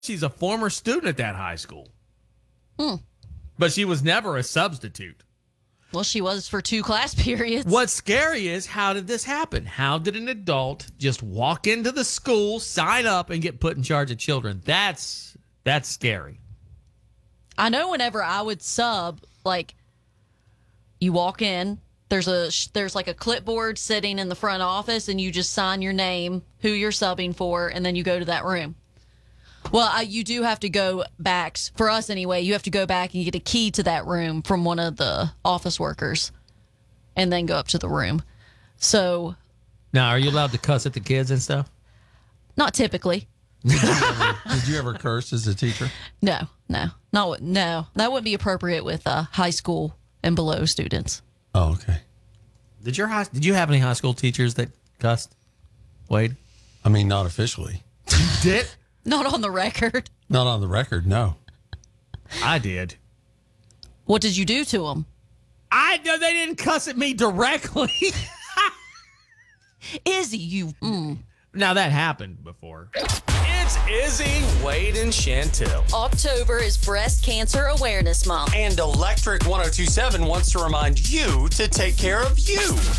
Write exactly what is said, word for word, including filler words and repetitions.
She's a former student at that high school. Hmm. But she was never a substitute. Well, she was for two class periods. What's scary is, how did this happen? How did an adult just walk into the school, sign up, and get put in charge of children? That's that's scary. I know whenever I would sub, like, you walk in, there's a there's like a clipboard sitting in the front office, and you just sign your name, who you're subbing for, and then you go to that room. Well, I, you do have to go back, for us anyway, you have to go back and get a key to that room from one of the office workers and then go up to the room. So. Now, are you allowed to cuss at the kids and stuff? Not typically. Did you ever, did you ever curse as a teacher? No, no, no, no. That wouldn't be appropriate with uh, high school and below students. Oh, okay. Did your high, Did you have any high school teachers that cussed, Wade? I mean, not officially. You did? Not on the record. Not on the record, no. I did. What did you do to them? I know they didn't cuss at me directly. Izzy, you. Mm. Now, that happened before. It's Izzy, Wade, and Chantel. October is Breast Cancer Awareness Month. And Electric one oh two seven wants to remind you to take care of you.